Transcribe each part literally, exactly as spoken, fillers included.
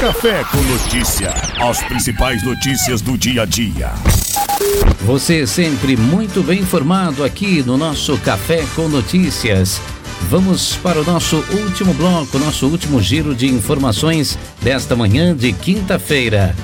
Café com Notícia. As principais notícias do dia a dia. Você sempre muito bem informado aqui no nosso Café com Notícias. Vamos para o nosso último bloco, nosso último giro de informações desta manhã de quinta-feira.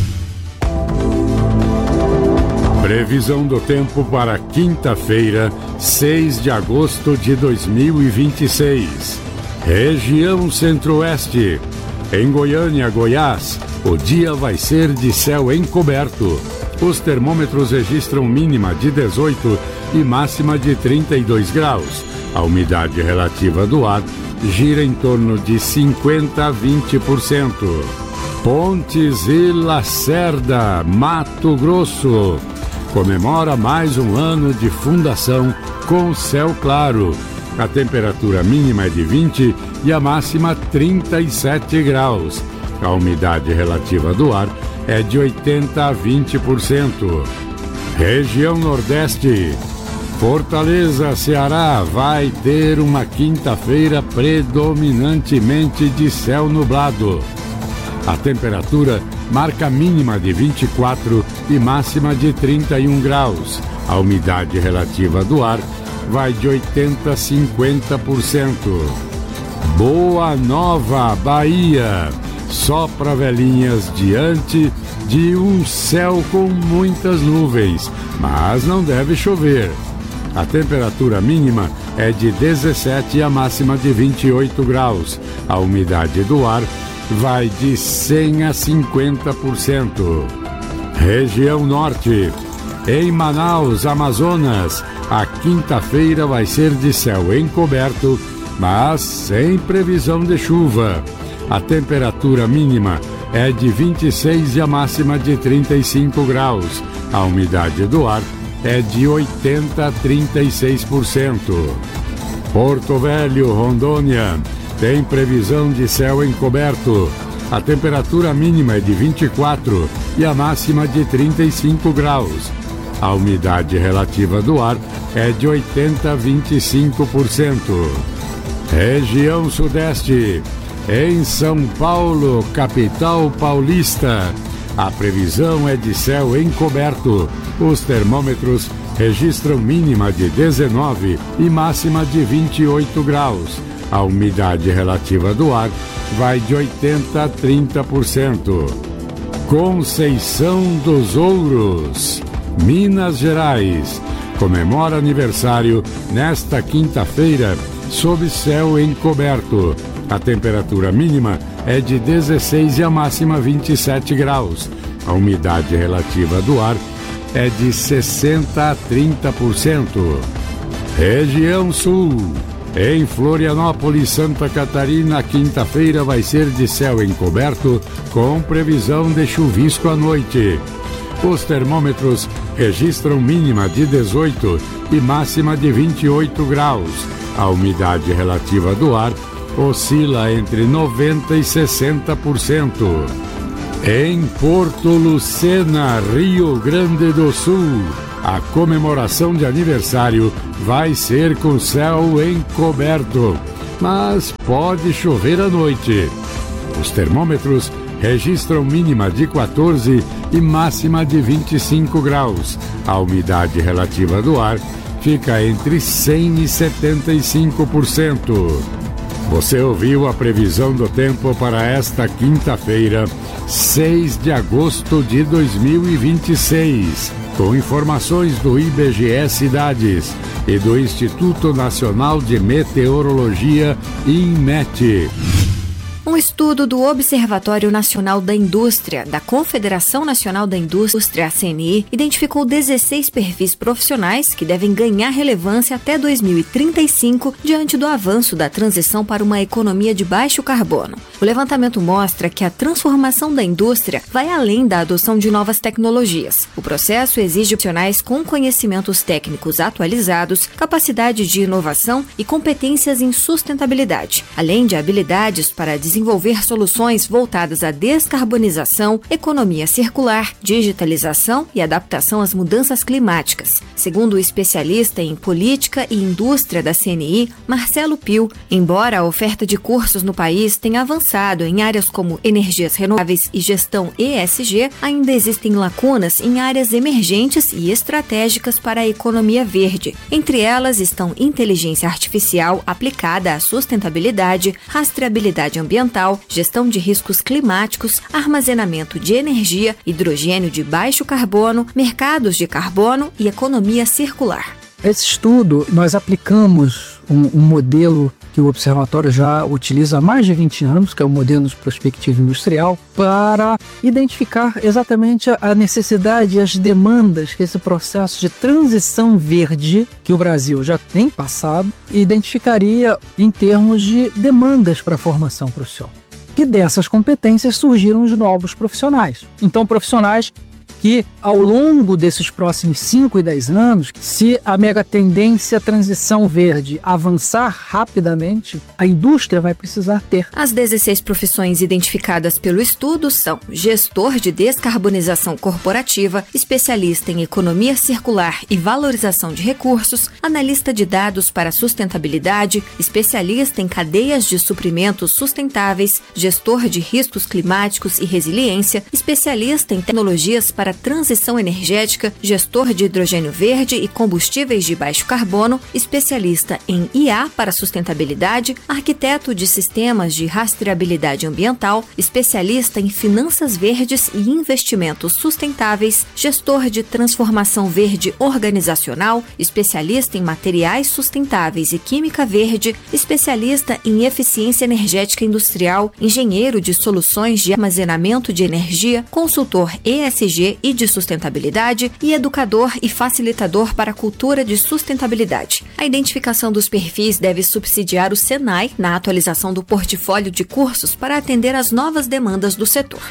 Previsão do tempo para quinta-feira, seis de agosto de dois mil e vinte e seis. Região Centro-Oeste. Em Goiânia, Goiás, o dia vai ser de céu encoberto. Os termômetros registram mínima de dezoito e máxima de trinta e dois graus. A umidade relativa do ar gira em torno de cinquenta a vinte por cento. Pontes e Lacerda, Mato Grosso. Comemora mais um ano de fundação com céu claro. A temperatura mínima é de vinte e a máxima trinta e sete graus. A umidade relativa do ar é de oitenta a vinte por cento. Região Nordeste. Fortaleza, Ceará, vai ter uma quinta-feira predominantemente de céu nublado. A temperatura marca mínima de vinte e quatro e máxima de trinta e um graus. A umidade relativa do ar vai de oitenta a cinquenta por cento. Boa Nova, Bahia. Só para velhinhas diante de um céu com muitas nuvens, mas não deve chover. A temperatura mínima é de dezessete e a máxima de vinte e oito graus. A umidade do ar vai de cem a cinquenta por cento. Região Norte. Em Manaus, Amazonas, a quinta-feira vai ser de céu encoberto, mas sem previsão de chuva. A temperatura mínima é de vinte e seis e a máxima de trinta e cinco graus. A umidade do ar é de oitenta a trinta e seis por cento. Porto Velho, Rondônia, tem previsão de céu encoberto. A temperatura mínima é de vinte e quatro e a máxima de trinta e cinco graus. A umidade relativa do ar é de oitenta a vinte e cinco por cento. Região Sudeste. Em São Paulo, capital paulista, a previsão é de céu encoberto. Os termômetros registram mínima de dezenove e máxima de vinte e oito graus. A umidade relativa do ar vai de oitenta a trinta por cento. Conceição dos Ouros, Minas Gerais, comemora aniversário nesta quinta-feira sob céu encoberto. A temperatura mínima é de dezesseis e a máxima vinte e sete graus. A umidade relativa do ar é de sessenta a trinta por cento. Região Sul. Em Florianópolis, Santa Catarina, quinta-feira vai ser de céu encoberto com previsão de chuvisco à noite. Os termômetros registram mínima de dezoito e máxima de vinte e oito graus. A umidade relativa do ar oscila entre noventa e sessenta por cento. Em Porto Lucena, Rio Grande do Sul, a comemoração de aniversário vai ser com céu encoberto, mas pode chover à noite. Os termômetros registram mínima de quatorze e máxima de vinte e cinco graus. A umidade relativa do ar fica entre cem e setenta e cinco por cento. Você ouviu a previsão do tempo para esta quinta-feira, seis de agosto de dois mil e vinte e seis, com informações do I B G E Cidades e do Instituto Nacional de Meteorologia, INMET. Um estudo do Observatório Nacional da Indústria, da Confederação Nacional da Indústria, a C N I, identificou dezesseis perfis profissionais que devem ganhar relevância até dois mil e trinta e cinco diante do avanço da transição para uma economia de baixo carbono. O levantamento mostra que a transformação da indústria vai além da adoção de novas tecnologias. O processo exige profissionais com conhecimentos técnicos atualizados, capacidade de inovação e competências em sustentabilidade, além de habilidades para desenvolver desenvolver soluções voltadas à descarbonização, economia circular, digitalização e adaptação às mudanças climáticas. Segundo o especialista em política e indústria da C N I, Marcelo Pio, embora a oferta de cursos no país tenha avançado em áreas como energias renováveis e gestão E S G, ainda existem lacunas em áreas emergentes e estratégicas para a economia verde. Entre elas estão inteligência artificial aplicada à sustentabilidade, rastreabilidade ambiental, gestão de riscos climáticos, armazenamento de energia, hidrogênio de baixo carbono, mercados de carbono e economia circular. Esse estudo, nós aplicamos um, um modelo que o Observatório já utiliza há mais de vinte anos, que é o modelo de prospectiva industrial, para identificar exatamente a necessidade e as demandas que esse processo de transição verde, que o Brasil já tem passado, identificaria em termos de demandas para a formação profissional. E dessas competências surgiram os novos profissionais. Então, profissionais que, ao longo desses próximos cinco e dez anos, se a mega tendência a transição verde avançar rapidamente, a indústria vai precisar ter. As dezesseis profissões identificadas pelo estudo são gestor de descarbonização corporativa, especialista em economia circular e valorização de recursos, analista de dados para sustentabilidade, especialista em cadeias de suprimentos sustentáveis, gestor de riscos climáticos e resiliência, especialista em tecnologias para transição energética, gestor de hidrogênio verde e combustíveis de baixo carbono, especialista em I A para sustentabilidade, arquiteto de sistemas de rastreabilidade ambiental, especialista em finanças verdes e investimentos sustentáveis, gestor de transformação verde organizacional, especialista em materiais sustentáveis e química verde, especialista em eficiência energética industrial, engenheiro de soluções de armazenamento de energia, consultor E S G e de sustentabilidade e educador e facilitador para a cultura de sustentabilidade. A identificação dos perfis deve subsidiar o Senai na atualização do portfólio de cursos para atender às novas demandas do setor.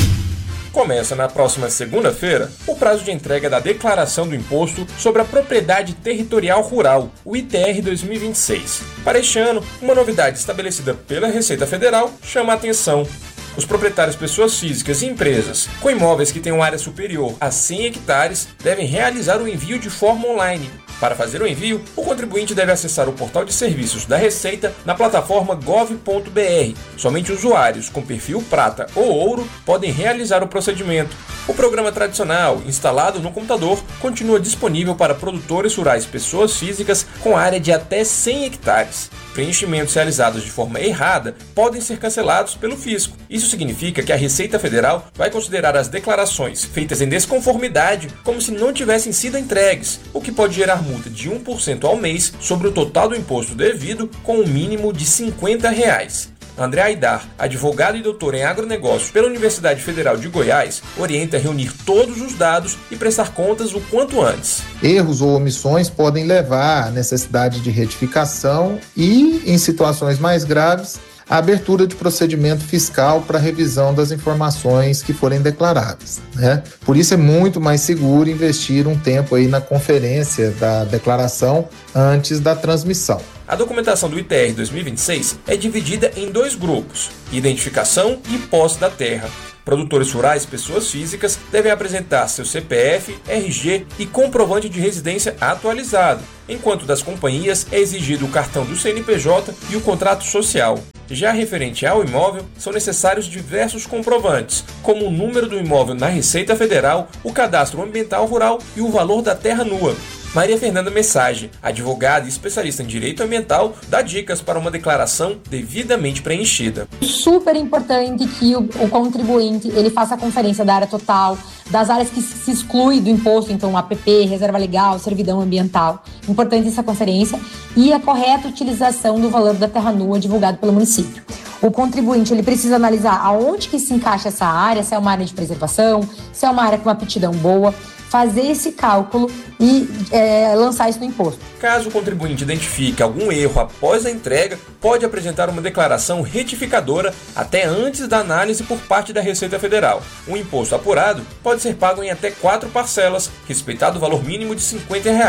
Começa na próxima segunda-feira o prazo de entrega da Declaração do Imposto sobre a Propriedade Territorial Rural, o I T R dois mil e vinte e seis. Para este ano, uma novidade estabelecida pela Receita Federal chama a atenção. Os proprietários, pessoas físicas e empresas com imóveis que tenham área superior a cem hectares devem realizar o envio de forma online. Para fazer o envio, o contribuinte deve acessar o portal de serviços da Receita na plataforma gov ponto br. Somente usuários com perfil prata ou ouro podem realizar o procedimento. O programa tradicional, instalado no computador, continua disponível para produtores rurais, pessoas físicas com área de até cem hectares. Preenchimentos realizados de forma errada podem ser cancelados pelo fisco. Isso significa que a Receita Federal vai considerar as declarações feitas em desconformidade como se não tivessem sido entregues, o que pode gerar multa de um por cento ao mês sobre o total do imposto devido, com um mínimo de cinquenta reais. André Aidar, advogado e doutor em agronegócios pela Universidade Federal de Goiás, orienta a reunir todos os dados e prestar contas o quanto antes. Erros ou omissões podem levar à necessidade de retificação e, em situações mais graves, a abertura de procedimento fiscal para revisão das informações que forem declaradas, né? Por isso é muito mais seguro investir um tempo aí na conferência da declaração antes da transmissão. A documentação do I T R dois mil e vinte e seis é dividida em dois grupos: identificação e posse da terra. Produtores rurais, pessoas físicas, devem apresentar seu C P F, R G e comprovante de residência atualizado, enquanto das companhias é exigido o cartão do C N P J e o contrato social. Já referente ao imóvel, são necessários diversos comprovantes, como o número do imóvel na Receita Federal, o cadastro ambiental rural e o valor da terra nua. Maria Fernanda Message, advogada e especialista em direito ambiental, dá dicas para uma declaração devidamente preenchida. Super importante que o, o contribuinte ele faça a conferência da área total, das áreas que se exclui do imposto, então A P P, reserva legal, servidão ambiental. Importante essa conferência e a correta utilização do valor da terra nua divulgado pelo município. O contribuinte ele precisa analisar aonde que se encaixa essa área, se é uma área de preservação, se é uma área com uma aptidão boa, fazer esse cálculo e é, lançar isso no imposto. Caso o contribuinte identifique algum erro após a entrega, pode apresentar uma declaração retificadora até antes da análise por parte da Receita Federal. O imposto apurado pode ser pago em até quatro parcelas, respeitado o valor mínimo de cinquenta reais.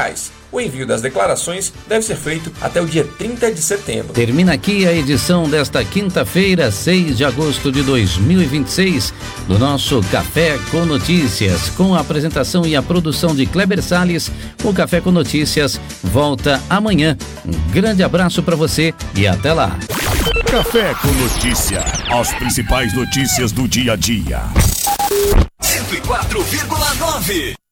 O envio das declarações deve ser feito até o dia trinta de setembro. Termina aqui a edição desta quinta-feira, seis de agosto de dois mil e vinte e seis, do nosso Café com Notícias, com a apresentação e a produção de Kleber Salles. O Café com Notícias volta amanhã. Um grande abraço para você e até lá. Café com Notícia. As principais notícias do dia a dia. cento e quatro vírgula nove